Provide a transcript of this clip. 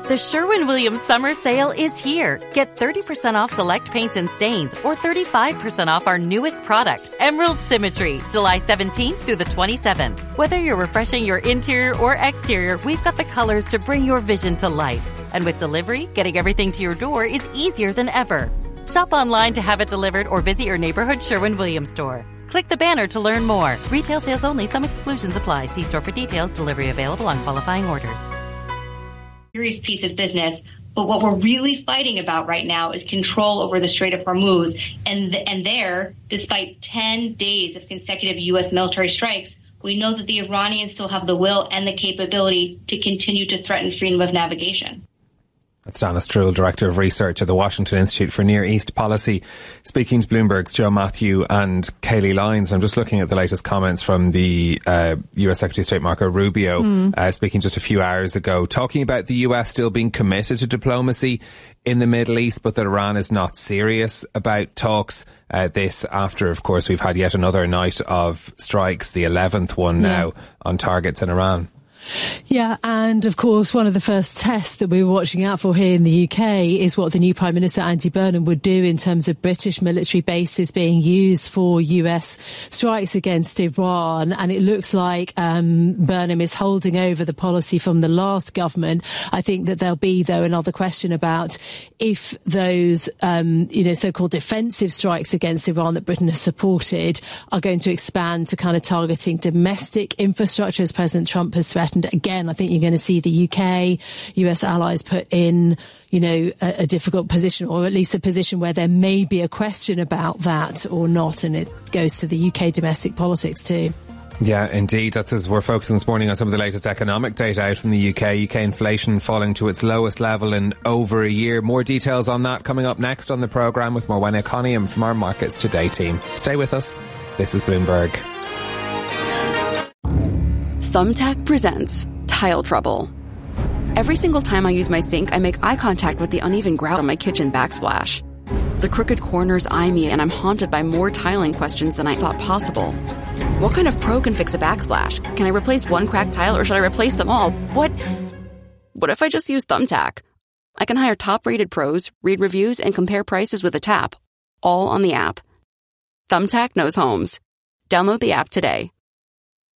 The Sherwin-Williams Summer Sale is here. Get 30% off select paints and stains or 35% off our newest product, Emerald Symmetry, July 17th through the 27th. Whether you're refreshing your interior or exterior, we've got the colors to bring your vision to life. And with delivery, getting everything to your door is easier than ever. Shop online to have it delivered or visit your neighborhood Sherwin-Williams store. Click the banner to learn more. Retail sales only. Some exclusions apply. See store for details. Delivery available on qualifying orders. Serious piece of business, but what we're really fighting about right now is control over the Strait of Hormuz. And there, despite 10 days of consecutive U.S. military strikes, we know that the Iranians still have the will and the capability to continue to threaten freedom of navigation. That's Dana Struhl, Director of Research at the Washington Institute for Near East Policy, speaking to Bloomberg's Joe Matthew and Kayleigh Lyons. I'm just looking at the latest comments from the US Secretary of State Marco Rubio, speaking just a few hours ago, talking about the US still being committed to diplomacy in the Middle East, but that Iran is not serious about talks. This after, of course, we've had yet another night of strikes, the 11th one now, on targets in Iran. Yeah, and of course one of the first tests that we were watching out for here in the UK is what the new Prime Minister Andy Burnham would do in terms of British military bases being used for US strikes against Iran. And it looks like Burnham is holding over the policy from the last government. I think that there'll be, though, another question about if those so-called defensive strikes against Iran that Britain has supported are going to expand to kind of targeting domestic infrastructure, as President Trump has threatened. Again, I think you're going to see the UK, US allies put in, a difficult position, or at least a position where there may be a question about that or not. And it goes to the UK domestic politics too. Yeah, indeed. That's as we're focusing this morning on some of the latest economic data out from the UK. UK inflation falling to its lowest level in over a year. More details on that coming up next on the programme with Morwenna Coniam from our Markets Today team. Stay with us. This is Bloomberg. Thumbtack presents Tile Trouble. Every single time I use my sink, I make eye contact with the uneven grout on my kitchen backsplash. The crooked corners eye me, and I'm haunted by more tiling questions than I thought possible. What kind of pro can fix a backsplash? Can I replace one cracked tile, or should I replace them all? What if I just use Thumbtack? I can hire top-rated pros, read reviews, and compare prices with a tap, all on the app. Thumbtack knows homes. Download the app today.